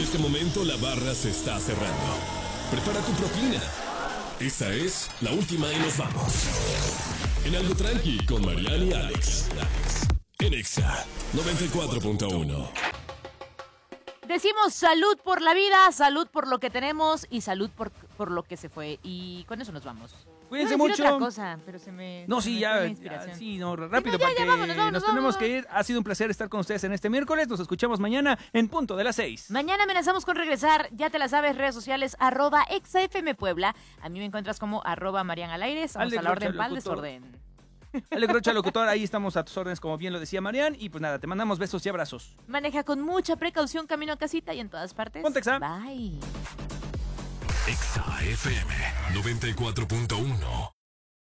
este momento la barra se está cerrando. Prepara tu propina. Esta es la última y nos vamos. En Algo Tranqui con Mariana y Alex. En Exa 94.1. Decimos salud por la vida, salud por lo que tenemos y salud por lo que se fue. Y con eso nos vamos. Cuídense Iba a decir mucho. otra cosa, pero se me. No, se sí, me ya, fue la inspiración. sí, no, rápido, Sí, no, ya, porque vámonos, nos tenemos que ir. Ha sido un placer estar con ustedes en este miércoles. Nos escuchamos mañana en punto de las 6. Mañana amenazamos con regresar, ya te la sabes, redes sociales, @exafm Puebla. A mí me encuentras como @Marian al aire. Estamos Alex a la orden Rocha, pal locutor. desorden. Alex Rocha, locutor, ahí estamos a tus órdenes, como bien lo decía Marian. Y pues nada, te mandamos besos y abrazos. Maneja con mucha precaución camino a casita y en todas partes. Ponte Exa. Bye. Exa FM 94.1.